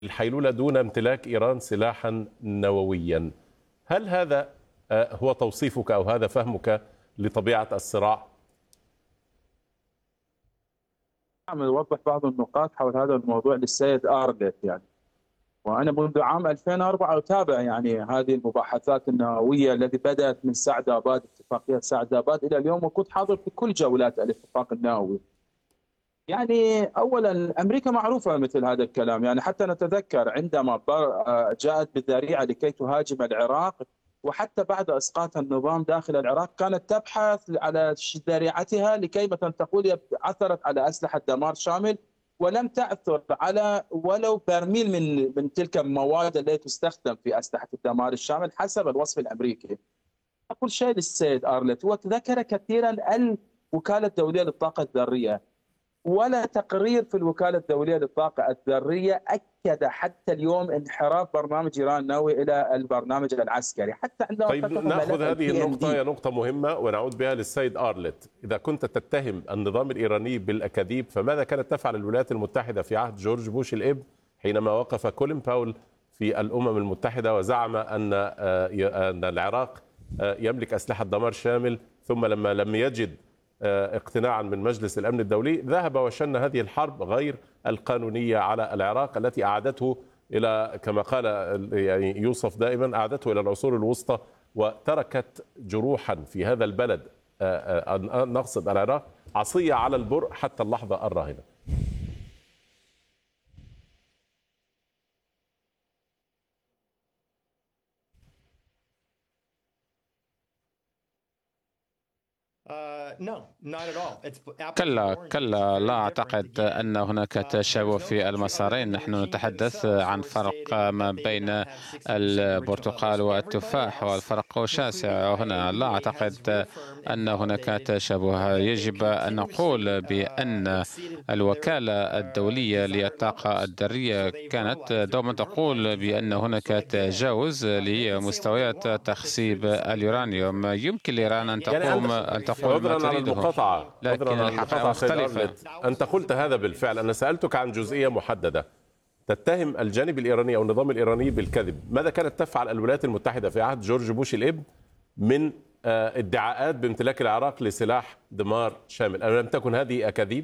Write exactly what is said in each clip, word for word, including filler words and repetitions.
الحيلولة دون امتلاك إيران سلاحا نوويا. هل هذا هو توصيفك أو هذا فهمك لطبيعة الصراع؟ نعم، أوضح بعض النقاط حول هذا الموضوع للسيد آرلت. يعني وأنا منذ عام ألفين وأربعة أتابع يعني هذه المباحثات النووية التي بدأت من سعد آباد، اتفاقية سعد آباد، إلى اليوم، وكنت حاضر في كل جولات الاتفاق النووي. يعني أولا أمريكا معروفة مثل هذا الكلام، يعني حتى نتذكر عندما جاءت بالذريعة لكي تهاجم العراق، وحتى بعد إسقاط النظام داخل العراق كانت تبحث على ذريعتها لكي مثلا تقول عثرت على أسلحة دمار شامل، ولم تعثر على ولو برميل من من تلك المواد التي تستخدم في أسلحة الدمار الشامل حسب الوصف الأمريكي. أقول شيء للسيد آرلت، وذكر كثيرا الوكالة الدولية للطاقة الذرية، ولا تقرير في الوكالة الدولية للطاقة الذرية أكد حتى اليوم انحراف برنامج إيران النووي إلى البرنامج العسكري. حتى عندما طيب نأخذ هذه النقطة، هي نقطة مهمة، ونعود بها للسيد آرلت. إذا كنت تتهم النظام الإيراني بالأكاذيب، فماذا كانت تفعل الولايات المتحدة في عهد جورج بوش الابن حينما وقف كولين باول في الأمم المتحدة وزعم أن أن العراق يملك أسلحة دمار شامل، ثم لما لم يجد اقتناعا من مجلس الأمن الدولي ذهب وشن هذه الحرب غير القانونية على العراق التي أعادته إلى، كما قال يعني يوصف دائما، أعادته إلى العصور الوسطى، وتركت جروحا في هذا البلد، نقصد العراق، عصية على البرء حتى اللحظة الراهنة. كلا كلا لا أعتقد أن هناك تشابه في المسارين. نحن نتحدث عن فرق ما بين البرتقال والتفاح، والفرق شاسع هنا. لا أعتقد أن هناك تشابه. يجب أن نقول بأن الوكالة الدولية للطاقة الذرية كانت دوما تقول بأن هناك تجاوز لمستويات تخصيب اليورانيوم. يمكن لإيران أن تقوم أن تقول ما تريده، المقاطعة. لكن الحقيقة مختلفة. أنت قلت هذا بالفعل. أنا سألتك عن جزئية محددة. تتهم الجانب الإيراني أو النظام الإيراني بالكذب. ماذا كانت تفعل الولايات المتحدة في عهد جورج بوش الابن من ادعاءات بامتلاك العراق لسلاح دمار شامل؟ ألم تكن هذه أكاذيب؟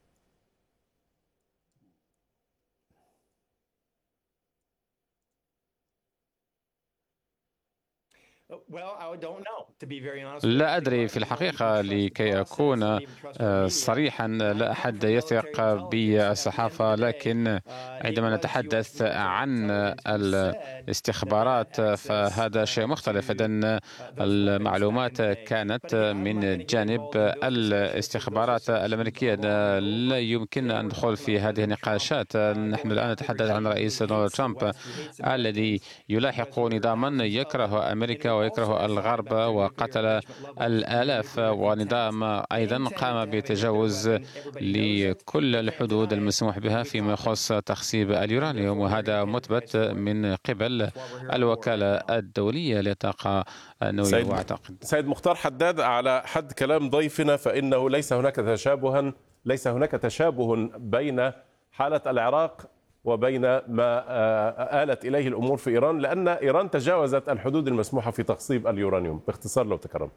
لا أدري في الحقيقة، لكي أكون صريحا. لا أحد يثق بالصحافة، لكن عندما نتحدث عن الاستخبارات فهذا شيء مختلف. إذن المعلومات كانت من جانب الاستخبارات الأمريكية. لا يمكن أن ندخل في هذه النقاشات. نحن الآن نتحدث عن رئيس دونالد ترامب الذي يلاحق نظاما يكره أمريكا ويكره الغرب وقتل الآلاف، ونظام أيضا قام بتجاوز لكل الحدود المسموح بها فيما يخص تخصيب اليورانيوم، وهذا مثبت من قبل الوكالة الدولية للطاقة النووية. وأعتقد سيد مختار حداد، على حد كلام ضيفنا، فإنه ليس هناك تشابها ليس هناك تشابه بين حالة العراق وبين ما آلت إليه الأمور في إيران، لأن إيران تجاوزت الحدود المسموحة في تخصيب اليورانيوم. باختصار لو تكرمت.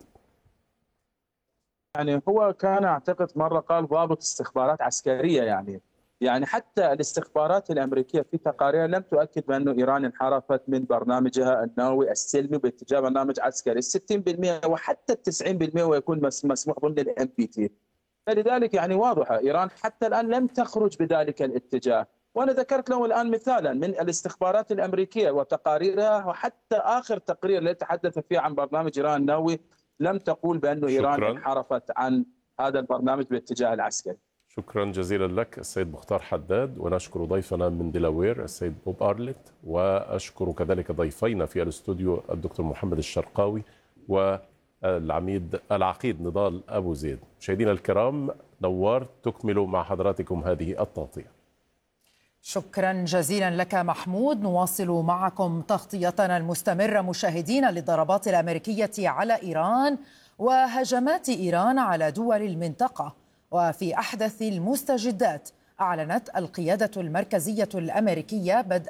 يعني هو كان أعتقد مرة قال ضابط استخبارات عسكرية. يعني يعني حتى الاستخبارات الأمريكية في تقاريرها لم تؤكد بأن إيران انحرفت من برنامجها النووي السلمي باتجاه برنامج عسكري. ستين بالمئة وحتى تسعين بالمئة ويكون مسموح ضمن الام بي تي. فلذلك يعني واضحة إيران حتى الآن لم تخرج بذلك الاتجاه. وأنا ذكرت له الآن مثالا من الاستخبارات الأمريكية وتقاريرها، وحتى آخر تقرير الذي تحدث فيه عن برنامج إيران النووي لم تقول بأن إيران انحرفت عن هذا البرنامج باتجاه العسكري. شكرا جزيلا لك السيد مختار حداد، ونشكر ضيفنا من دلاوير السيد بوب آرلت، وأشكر كذلك ضيفينا في الاستوديو الدكتور محمد الشرقاوي والعميد العقيد نضال أبو زيد. مشاهدينا الكرام، نوار تكمل مع حضراتكم هذه التغطية. شكرا جزيلا لك محمود. نواصل معكم تغطيتنا المستمرة مشاهدينا للضربات الأمريكية على إيران وهجمات إيران على دول المنطقة. وفي أحدث المستجدات، أعلنت القيادة المركزية الأمريكية بدء